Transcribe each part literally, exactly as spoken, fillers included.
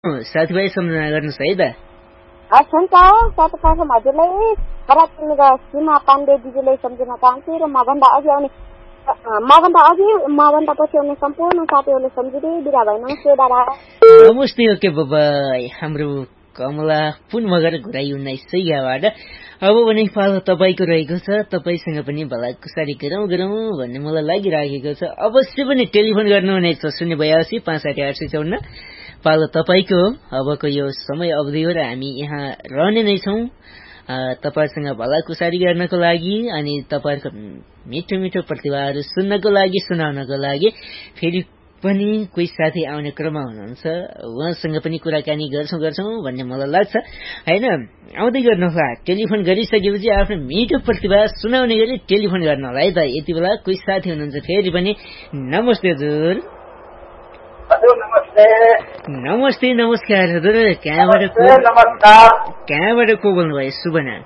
साथीभाइ सम्झना गर्नुहोस् है त। हस् हुन्छ सर्वप्रथम हजुरलाई खराबका सीमा पाण्डे दिदीलाई सम्झना चाहन्छु र मभन्दा अघि आउने मभन्दा अघि मभन्दा पछि आउने सम्पूर्ण साथीहरूलाई सम्झिँदै बिदा भयो। नमस्ते दादा। नमस्ते। Okay bye-bye. हाम्रो कमला पुन मगर घुराई उन्नाइस सय यहाँबाट अब भने पालो तपाईँको रहेको छ। तपाईँसँग पनि भलाकुसारी गरौँ गरौँ भन्ने मलाई लागिराखेको छ। अवश्य पनि टेलिफोन गर्नुहुनेछ शून्य बयासी पाँच साठी आठ सय चौन्न। पालो तपाईँको हो। अबको यो समय अवधि हो र हामी यहाँ रहने नै छौँ तपाईँहरूसँग भलाकुसारी गर्नको लागि अनि तपाईँहरूको मिठो मिठो प्रतिभाहरू सुन्नको लागि सुनाउनको लागि। फेरि पनि कोही साथी आउने क्रममा हुनुहुन्छ, उहाँसँग पनि कुराकानी गर्छौँ गर्छौँ भन्ने मलाई लाग्छ होइन। आउँदै गर्नुहोला। टेलिफोन गरिसकेपछि आफ्नो मिठो प्रतिभा सुनाउने गरी टेलिफोन गर्नु होला है त। यति बेला कोही साथी हुनुहुन्छ फेरि पनि। नमस्ते हजुर। नमस्ते नमस्कार हजुर। कहाँबाट को कहाँबाट को बोल्नुभयो? शुभ नाम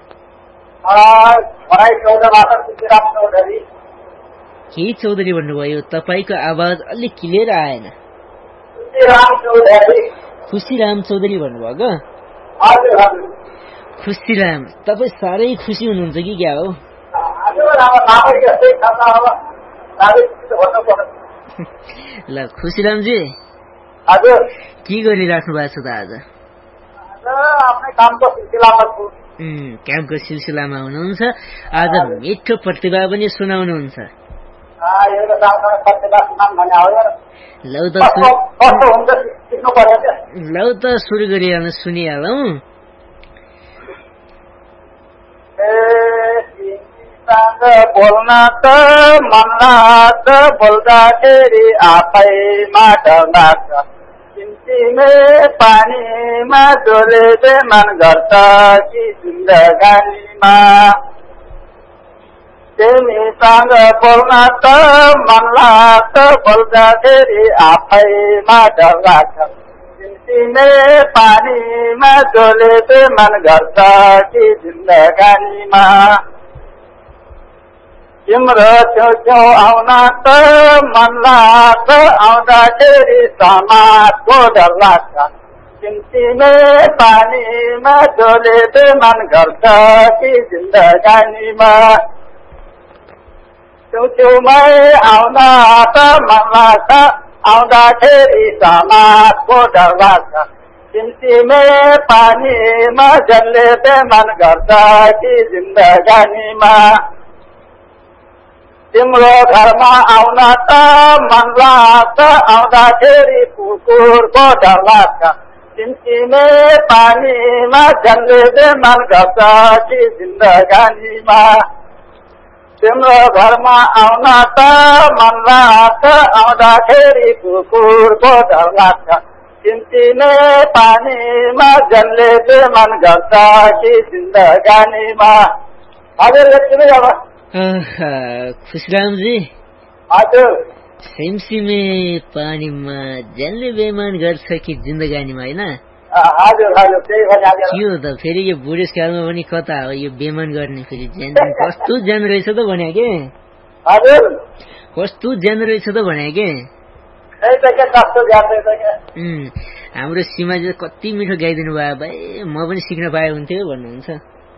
के चौधरी भन्नुभयो? तपाईँको आवाज अलिक क्लियर आएन। खुसीराम चौधरी भन्नुभएको? खुसीराम, तपाईँ साह्रै खुसी हुनुहुन्छ कि क्या हो? ल खुसीरामजी के गरिराख्नु भएको छ त आज? कामको सिलसिलामा हुनुहुन्छ। आज मिठो प्रतिभा पनि सुनाउनुहुन्छ। लौ त लौ त सुरु गरिहाल्नु, सुनिहालौँ। बोल्न त मन लाग्छ, बोल्दाखेरि आफैमा डर लाग्छ। तिमी पानीमा डोले मन गर्छ कि जिन्दगानीमा। तिमीसँग बोल्न त मन लाग्छ, बोल्दाखेरि आफैमा डर लाग्छ। तिमी पानीमा डोले मन गर्छ कि जिन्दगानीमा। तिम्रो छेउ छेउ आउन त मन लाग्छ, आउँदाखेरि समाजको डर लाग्छ। तिमी पानीमा डोले मन गर्छ कि जिन्दगानीमा। छेउ छेउमै आउन त मन लाग्छ, आउँदाखेरि समाजको डर लाग्छ। तिमी पानीमा जल्ले मन गर्छ कि जिन्दगानीमा। तिम्रो घरमा आउन त मन लाग्छ, आउँदाखेरि कुकुरको डर लाग्छ। तिमी पानीमा जल्ले मन गर्छ कि जिन्दगानीमा। तिम्रो घरमा आउन त मन लाग्छ, आउँदाखेरि कुकुरको डर लाग्छ। तिमी पानीमा जल्ले मन गर्छ कि जिन्दगानीमा। हजुर यति अब खुसीरामजी। हजुर सिमसिमे पानीमा जसले बेमान गर्छ कि जिन्दगानीमा होइन? हजुर हजुर त्यही भनिहाल्यो। के हो त फेरि यो बुढेसकालमा पनि कता हो यो बेमान गर्ने? फेरि ज्यान कस्तो ज्यान रहेछ त भने के? हजुर कस्तो ज्यान रहेछ त भने के? हाम्रो सीमाजी कति मिठो गाइदिनु भयो भाइ, म पनि सिक्न पाए हुन्थ्यो भन्नुहुन्छ।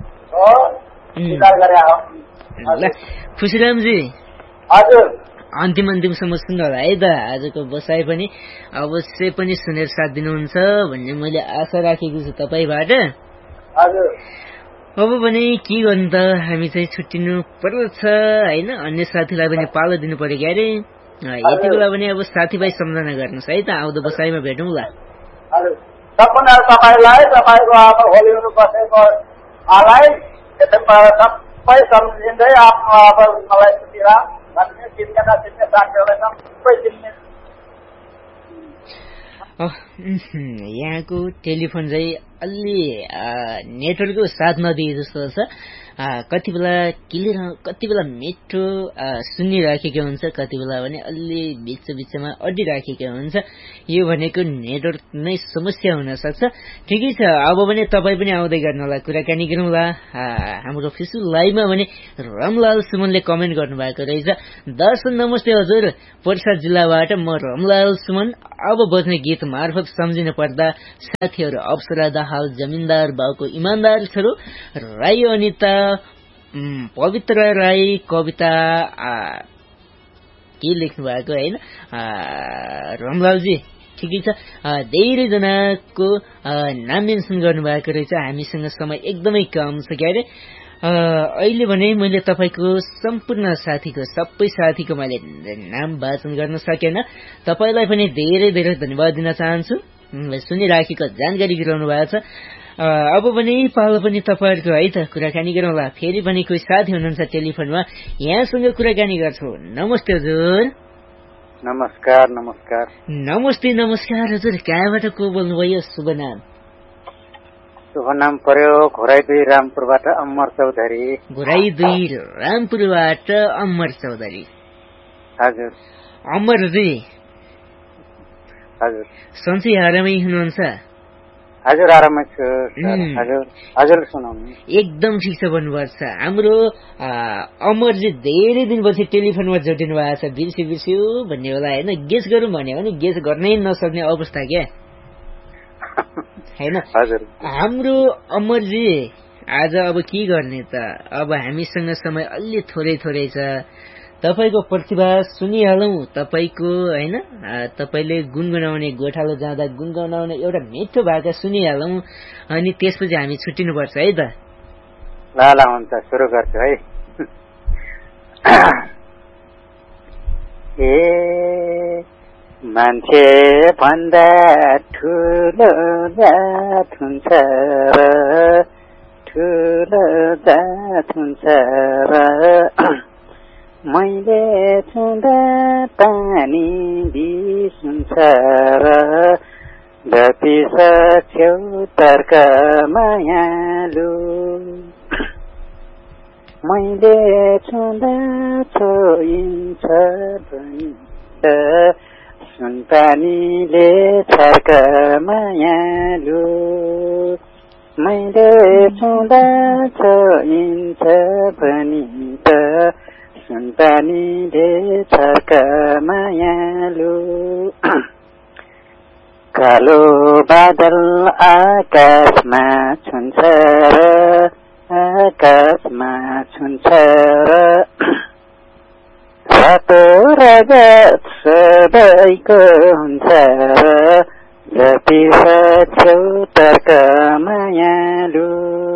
ल खुसीरामजी हजुर अन्तिम अन्तिमसम्म सुन्नु होला है त। आजको बसाइ पनि अवश्य पनि सुनेर साथ दिनुहुन्छ भन्ने मैले आशा राखेको छु तपाईँबाट। हजुर अब भने के गर्नु त, हामी चाहिँ छुट्टिनु पर्छ होइन। अन्य साथीलाई पनि पालो दिनु पर्यो क्या अरे। यति बेला पनि अब साथीभाइ सम्झना गर्नुहोस् है त। आउँदो बसाइमा भेटौँ ल। तपाईँलाई तपाईँको अब होलीहरू बसेको आलाई सबै सम्झिँदै आफ्नो अब मलाई सुतिरा भन्ने चिन्ने चिन्ने साथीहरूलाई सबै चिन्ने। यहाँको टेलिफोन चाहिँ अलि नेटवर्कको साथ नदिए जस्तो छ। कति बेला क्लियर कति बेला मिठो सुनिराखेको हुन्छ, कति बेला भने अलि बिच बिचमा अडिराखेको हुन्छ। यो भनेको नेटवर्क नै समस्या हुन सक्छ। ठिकै छ, अब भने तपाईँ पनि आउँदै गर्नुहोला, कुराकानी गरौँला। हाम्रो फेसबुक लाइभमा भने रमलाल सुमनले कमेन्ट गर्नुभएको रहेछ। दर्शन नमस्ते हजुर, पर्सा जिल्लाबाट म रमलाल सुमन। अब बज्ने गीत मार्फत सम्झिनु पर्दा साथीहरू अप्सरा दाहाल, जमिनदार बाउको इमान्दार छोरो राई अनिता, पवित्र राई, कविता के लेख्नु भएको होइन रमलालजी, ठिकै छ। धेरैजनाको नाम मेन्सन गर्नुभएको रहेछ। हामीसँग समय एकदमै कम छ क्यारे। अहिले भने मैले तपाईँको सम्पूर्ण साथीको सबै साथीको मैले नाम वाचन गर्न सकेन। तपाईँलाई पनि धेरै धेरै धन्यवाद दिन चाहन्छु, सुनिराखेको जानकारी गराउनु भएको छ। अब पनि पालो पनि तपाईँहरूको है त कुराकानी गरौँला। फेरि पनि कोही साथी हुनुहुन्छ टेलिफोनमा, यहाँसँग कुराकानी गर्छु। नमस्ते हजुर। नमस्कार नमस्कार। नमस्ते नमस्कार हजुर, कहाँबाट को बोल्नुभयो? शुभ नाम? शुभ नाम पर्यो घोराई दुई रामपुरबाट अमर चौधरी। घोराई दुई रामपुरबाट अमर चौधरी। हजुर। अमरजी हजुर, सन्चै आरामै हुनुहुन्छ? हजुर आरामै छु। हजुर हजुर सुनाउनु। एकदम ठिक छ भन्नुभएको छ। हाम्रो अमरजी धेरै दिनपछि टेलिफोनमा जोडिनु भएको छ। बिर्स्यो बिर्स्यो भन्ने होला होइन, गेस गरौँ भन्यो भने गेस गर्नै नसक्ने अवस्था क्या होइन। हाम्रो अमरजी आज अब के गर्ने त, अब हामीसँग समय अलि थोरै थोरै छ। तपाईँको प्रतिभा सुनिहालौँ, तपाईँको होइन तपाईँले गुनगुनाउने, गोठालो जाँदा गुनगुनाउने एउटा मिठो भाका सुनिहालौँ, अनि त्यसपछि हामी छुट्टिनुपर्छ है त। ल ल हुन्छ, सुरु गर्छु है। ए मान्छे भन्दा ठुलो जात हुन्छ र, ठुलो जात हुन्छ र, मैले छुँदा पानी बिस हुन्छ र, जति सक्छौ तर्क मायालु, मैले छुँदा छोइन्छ भनिन्छ, सुनपानीले छर्क मायालु, मैले छुँदा छोइन्छ भनिन्छ, सुनपानीले छर्क मायालु। कालो बादल आकाशमा छुन्छ र, आकाशमा छुन्छ र, रातो रगत सबैको हुन्छ र, जति सक्छौ तर्क मायालु,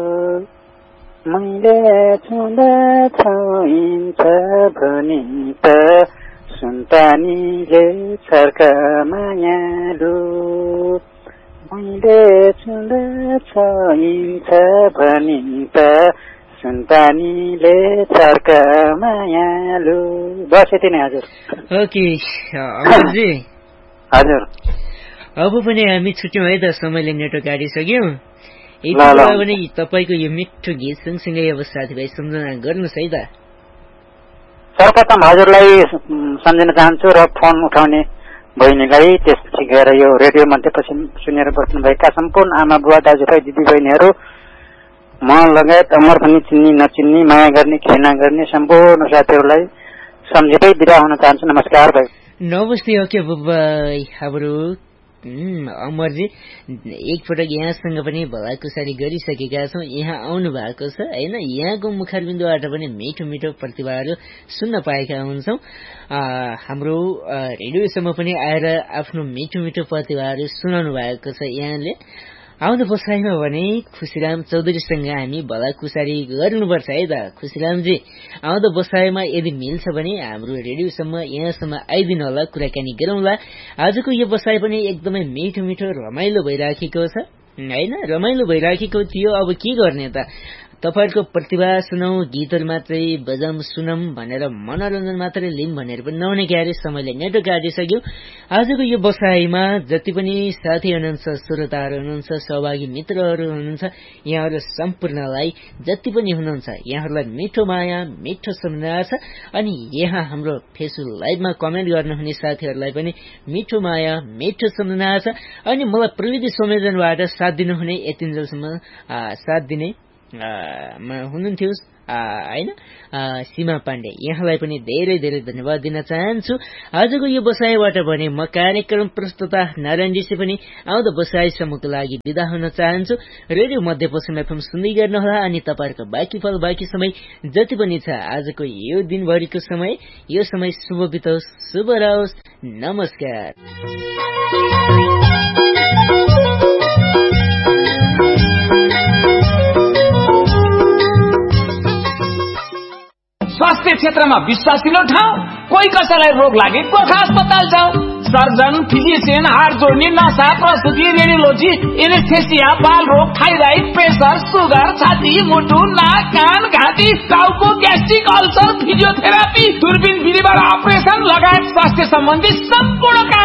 मैले छुँदा छोइन्छ भनी त, सुनपानीले छर्क मायालु, मैले छुँदा छोइन्छ भनी त, सुनपानीले छर्क मायालु। बस यति नै हजुर। ओके अमरजी। हजुर। अब पनि हामी छुट्यौँ है त, समयले नेटो काटिसक्यौँ। यति बेला पनि तपाईँको यो मिठो गीत सँगसँगै अब साथीभाइ सम्झना गर्नुहोस् है त। सर्वप्रथम हजुरलाई सम्झिन चाहन्छु र फोन उठाउने बहिनीलाई, त्यसपछि गएर यो रेडियो मध्यपछि सुनेर बस्नुभएका सम्पूर्ण आमा बुवा दाजुभाइ दिदी बहिनीहरू, म लगायत अमर पनि चिन्ने नचिन्ने, माया गर्ने घृणा गर्ने सम्पूर्ण साथीहरूलाई सम्झिँदै बिदा हुन चाहन्छु। नमस्कार भाइ। नमस्ते। Okay by. हाम्रो अमरजी एकपटक यहाँसँग पनि भलाकुसारी गरिसकेका छौँ, यहाँ आउनु भएको छ होइन। यहाँको मुखारबिन्दुबाट पनि मिठो मिठो प्रतिभाहरू सुन्न पाएका हुन्छौँ। हाम्रो रेडियोसम्म पनि आएर आफ्नो मिठो मिठो प्रतिभाहरू सुनाउनु भएको छ यहाँले। आउँदो बसाइमा भने खुसीराम चौधरीसँग हामी भलाकुसारी गर्नुपर्छ है त। खुसीरामजी आउँदो बसाइमा यदि मिल्छ भने हाम्रो रेडियोसम्म यहाँसम्म आइदिनु होला, कुराकानी गरौँला। आजको यो बसाइ पनि एकदमै मिठो मिठो रमाइलो भइराखेको छ होइन, रमाइलो भइराखेको थियो। अब के गर्ने त, तपाईहरुको प्रतिभा सुनौ, गीतहरु मात्रै बजाम सुनम भनेर मनोरञ्जन मात्रै लिम भनेर पनि नहुने क्यारे समयले नेटवर्क आदिसक्यो। आजको यो बसाइमा जति पनि साथी हुनुहुन्छ, श्रोताहरु हुनुहुन्छ, सहभागी मित्रहरु हुनुहुन्छ, यहाँहरु सम्पूर्णलाई जति पनि हुनुहुन्छ यहाँहरुलाई मिठो माया, मिठो सम्झना छ। अनि यहाँ हाम्रो फेसबुक लाइभमा कमेन्ट गर्नुहुने साथीहरुलाई पनि मिठो माया, मिठो सम्झना छ। अनि मलाई प्रविधि संयोजनबाट साथ दिनुहुने यतिन्जेलसम्म साथ दिने हुनुहुन्थ्यो हैन सीमा पाण्डे, यहाँलाई पनि धेरै धेरै धन्यवाद दिन चाहन्छु। आजको यो बसाइबाट भने म कार्यक्रम प्रस्तुता नारायणजी पनि आउँदो बसाइसम्मको लागि बिदा हुन चाहन्छु। रेडियो मध्यपश्चिम एफएम सुन्दै गर्नुहोला। अनि तपाईहरुको बाँकी पल बाँकी समय जति पनि छ आजको यो दिनभरिको समय, यो समय शुभ बितोस्, शुभ रहोस्। नमस्कार। स्वास्थ्य क्षेत्रमा विश्वासिलो ठाउँ, कोही कसैलाई रोग लागे गोर्खा अस्पताल जाऊ। सर्जन, फिजिशियन, हाड जोड्ने, नसा, प्रस्तुति, रेडियोलोजी, एनेस्थेसिया, बाल रोग, थाइराइड, प्रेसर, सुगर, छाती, मुटु, नाक, कान, घाँटी, टाउको, ग्यास्ट्रिक, अल्सर, फिजियोथेरापी, दूरबीन विधिबाट अपरेसन लगायत स्वास्थ्य सम्बन्धी सम्पूर्ण